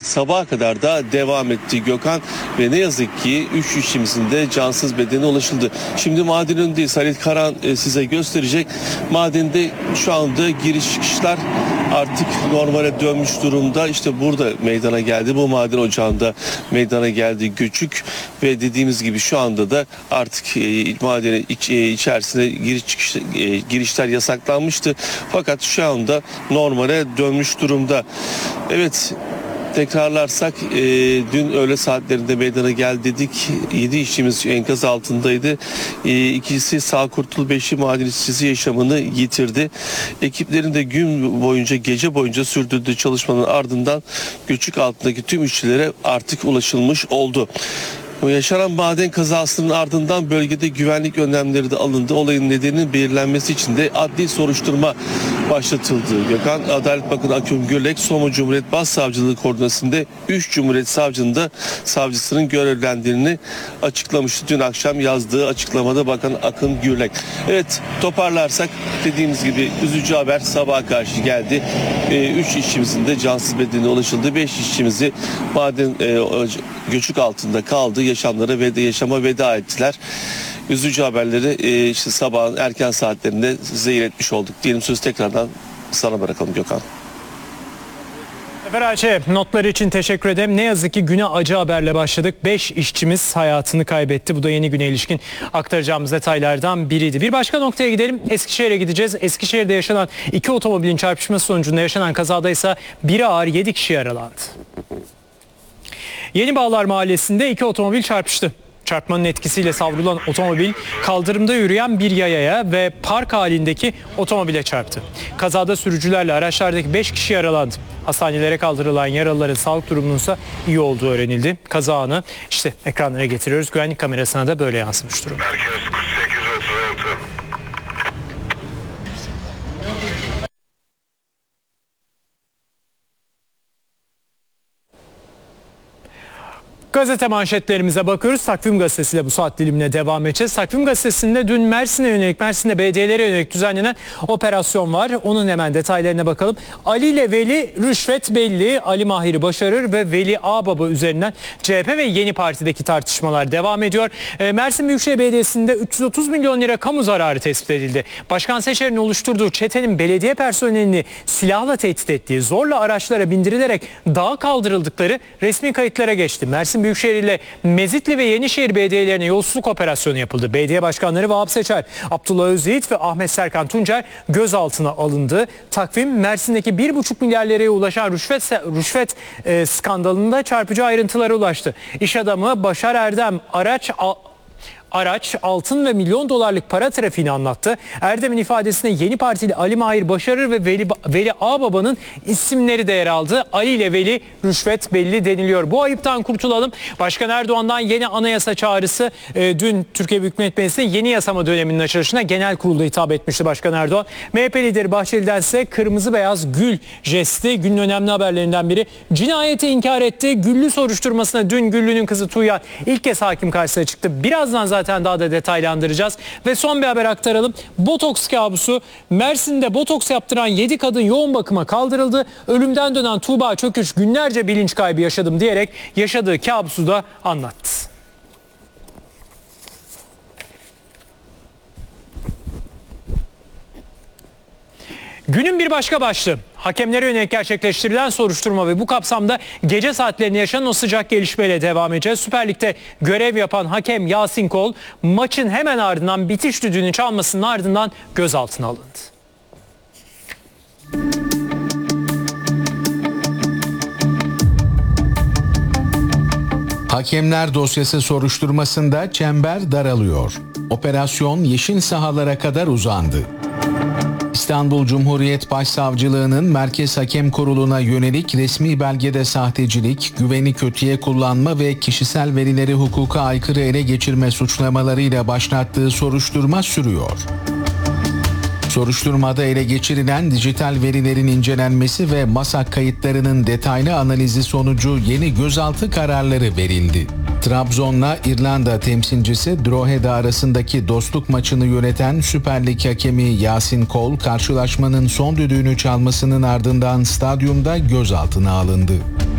sabaha kadar da devam etti Gökhan ve ne yazık ki 3 işçimizin de cansız bedenine ulaşıldı. Şimdi maden önündeyiz. Halit Karan size gösterecek. Madende şu anda giriş çıkışlar artık normale dönmüş durumda. İşte burada meydana geldi. Bu maden ocağında meydana geldi göçük ve dediğimiz gibi şu anda da artık madenin içerisine girişler yasaklanmıştı. Fakat şu anda normale dönmüş durumda. Evet, tekrarlarsak dün öğle saatlerinde meydana geldi dedik. 7 işçimiz enkaz altındaydı. İkisi sağ kurtul, 5'i maden işçisi yaşamını yitirdi. Ekiplerin de gün boyunca, gece boyunca sürdürdüğü çalışmanın ardından göçük altındaki tüm işçilere artık ulaşılmış oldu. Yaşanan maden kazasının ardından bölgede güvenlik önlemleri de alındı. Olayın nedeninin belirlenmesi için de adli soruşturma başlatıldı. Gökhan, Adalet Bakanı Akın Gürlek, Soma Cumhuriyet Başsavcılığı koordinasyonunda 3 Cumhuriyet savcısının görevlendiğini açıklamıştı. Dün akşam yazdığı açıklamada Bakan Akın Gürlek. Evet, toparlarsak dediğimiz gibi üzücü haber sabaha karşı geldi. 3 işçimizin de cansız bedenine ulaşıldı. 5 işçimizi maden göçük altında kaldı. Yaşama veda ettiler. Üzücü haberleri işte sabahın erken saatlerinde size iletmiş olduk. Diyelim, sözü tekrardan sana bırakalım Gökhan. Ferace, notları için teşekkür ederim. Ne yazık ki güne acı haberle başladık. 5 işçimiz hayatını kaybetti. Bu da yeni güne ilişkin aktaracağımız detaylardan biriydi. Bir başka noktaya gidelim. Eskişehir'e gideceğiz. Eskişehir'de yaşanan 2 otomobilin çarpışması sonucunda yaşanan kazada ise biri ağır, 7 kişi yaralandı. Yenibağlar Mahallesi'nde 2 otomobil çarpıştı. Çarpmanın etkisiyle savrulan otomobil kaldırımda yürüyen bir yayaya ve park halindeki otomobile çarptı. Kazada sürücülerle araçlardaki 5 kişi yaralandı. Hastanelere kaldırılan yaralıların sağlık durumunun ise iyi olduğu öğrenildi. Kaza anı işte ekranlara getiriyoruz. Güvenlik kamerasına da böyle yansımış durumda. Gazete manşetlerimize bakıyoruz. Takvim Gazetesi'yle bu saat dilimine devam edeceğiz. Takvim Gazetesi'nde dün Mersin'de belediyelere yönelik düzenlenen operasyon var. Onun hemen detaylarına bakalım. Ali ile Veli rüşvet belli. Ali Mahir'i başarır ve Veli Ağbaba üzerinden CHP ve Yeni Parti'deki tartışmalar devam ediyor. Mersin Büyükşehir Belediyesi'nde 330 milyon lira kamu zararı tespit edildi. Başkan Seçer'in oluşturduğu çetenin belediye personelini silahla tehdit ettiği, zorla araçlara bindirilerek dağa kaldırıldıkları resmi kayıtlara geçti. Mersin Büyükşehir ile Mezitli ve Yenişehir belediyelerine yolsuzluk operasyonu yapıldı. Belediye başkanları Vahap Seçer, Abdullah Özyiğit ve Ahmet Serkan Tuncer gözaltına alındı. Takvim Mersin'deki 1,5 milyar liraya ulaşan rüşvet skandalında çarpıcı ayrıntılara ulaştı. İş adamı Başar Erdem araç, altın ve milyon dolarlık para trafiğini anlattı. Erdem'in ifadesinde Yeni Partili Ali Mahir Başarır ve Veli Ağbaba'nın isimleri de yer aldı. Ali ile Veli rüşvet belli deniliyor. Bu ayıptan kurtulalım. Başkan Erdoğan'dan yeni anayasa çağrısı. Dün Türkiye Büyük Millet Meclisi'nde yeni yasama döneminin açılışına genel kurulda hitap etmişti Başkan Erdoğan. MHP lideri Bahçeli'den ise kırmızı beyaz gül jesti günün önemli haberlerinden biri. Cinayeti inkar etti. Güllü soruşturmasına dün Güllü'nün kızı Tuğyan ilk kez hakim karşısına çıktı. Birazdan zaten daha da detaylandıracağız. Ve son bir haber aktaralım. Botoks kabusu. Mersin'de botoks yaptıran 7 kadın yoğun bakıma kaldırıldı. Ölümden dönen Tuğba Çöküş günlerce bilinç kaybı yaşadım diyerek yaşadığı kabusu da anlattı. Günün bir başka başlığı. Hakemlere yönelik gerçekleştirilen soruşturma ve bu kapsamda gece saatlerinde yaşanan o sıcak gelişmeyle devam edeceğiz. Süper Lig'de görev yapan hakem Yasin Kol maçın hemen ardından bitiş düdüğünün çalmasının ardından gözaltına alındı. Hakemler dosyası soruşturmasında çember daralıyor. Operasyon yeşil sahalara kadar uzandı. İstanbul Cumhuriyet Başsavcılığı'nın Merkez Hakem Kurulu'na yönelik resmi belgede sahtecilik, güveni kötüye kullanma ve kişisel verileri hukuka aykırı ele geçirme suçlamalarıyla başlattığı soruşturma sürüyor. Soruşturmada ele geçirilen dijital verilerin incelenmesi ve MASAK kayıtlarının detaylı analizi sonucu yeni gözaltı kararları verildi. Trabzon'la İrlanda temsilcisi Drogheda arasındaki dostluk maçını yöneten Süper Lig hakemi Yasin Kol, karşılaşmanın son düdüğünü çalmasının ardından stadyumda gözaltına alındı.